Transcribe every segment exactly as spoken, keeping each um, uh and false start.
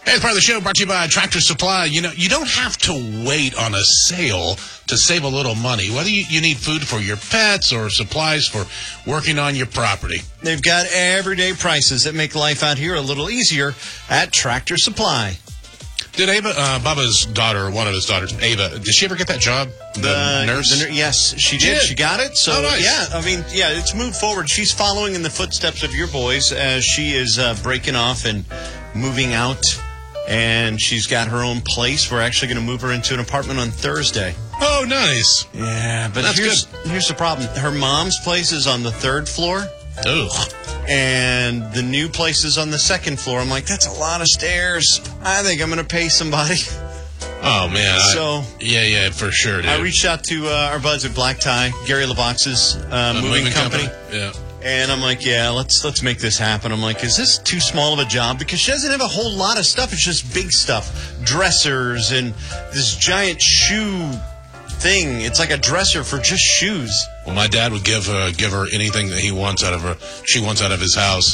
Hey, it's part of the show brought to you by Tractor Supply. You know, you don't have to wait on a sale to save a little money, whether you, you need food for your pets or supplies for working on your property. They've got everyday prices that make life out here a little easier at Tractor Supply. Did Ava, uh, Bubba's daughter, one of his daughters, Ava, did she ever get that job? The, The nurse? the, yes, she did. did. She got it. So, Oh, nice. yeah, I mean, yeah, it's moved forward. She's following in the footsteps of your boys as she is uh, breaking off and moving out. And she's got her own place. We're actually going to move her into an apartment on Thursday. Oh, nice. Yeah, but That's here's, good. here's the problem. Her mom's place is on the third floor. Ugh. And the new place is on the second floor. I'm like, that's a lot of stairs. I think I'm going to pay somebody. Oh, man. So, I, yeah, yeah, for sure, dude. I reached out to uh, our buds at Black Tie, Gary LaBox's uh, A moving, company. Yeah. And I'm like, yeah, let's let's make this happen. I'm like, is this too small of a job? Because she doesn't have a whole lot of stuff. It's just big stuff. Dressers and this giant shoe thing. It's like a dresser for just shoes. Well, my dad would give uh, give her anything that he wants out of her, she wants out of his house.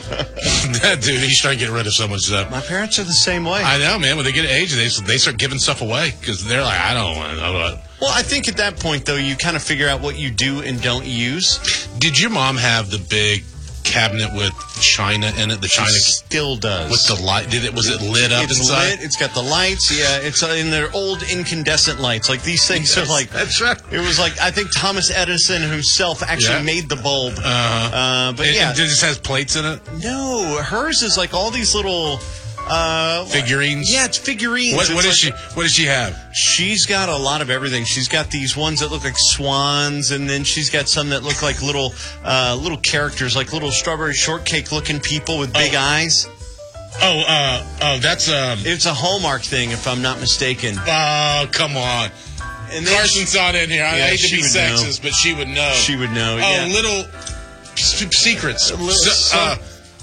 That dude, he's trying to get rid of so much stuff. My parents are the same way. I know, man. When they get age, they they start giving stuff away because they're like, I don't want to. Well, I think at that point, though, you kind of figure out what you do and don't use. Did your mom have the big cabinet with china in it? The china She still does. with the light. Did it? Was it lit up it's inside? lit. It's got the lights. Yeah, it's uh, in their old incandescent lights. Like these things Yes, are like. that's right. It was like I think Thomas Edison himself actually Yeah. made the bulb. Uh-huh. Uh, but It, yeah, it just has plates in it. no, hers is like all these little uh, Figurines. Yeah, it's figurines. What, It's what does like- she? What does she have? She's got a lot of everything. She's got these ones that look like swans, and then she's got some that look like little uh, little characters, like little strawberry shortcake looking people with big Oh. eyes. Oh, uh, oh, that's um. It's a Hallmark thing, if I'm not mistaken. Oh, come on. And then Carson's not in here. I Yeah, hate to she be would know. sexist, but she would know. She would know. Oh, yeah. little s- secrets. little So- uh,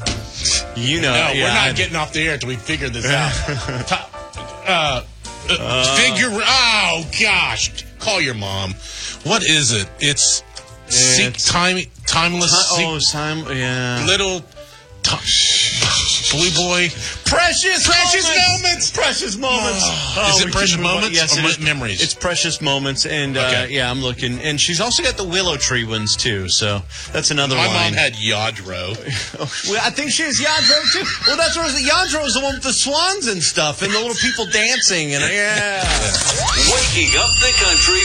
You know, no, yeah, we're not I- getting off the air until we figure this out. Top, uh, uh, figure. Oh gosh, call your mom. What is it? It's, seek, It's- time, timeless. Ti- seek- oh, Simon, yeah. little ti- blue boy. Precious, Precious moments. moments. Precious moments. Oh, is it we precious can move on. moments Yes, or it me- is. memories? It's precious moments, and uh, Okay. yeah, I'm looking. And she's also got the willow tree ones too. So that's another My line. mom had Yadro. Well, I think she has Yadro too. Well, that's what Yadro is the one with the swans and stuff, and the little people dancing, and yeah. Waking up the country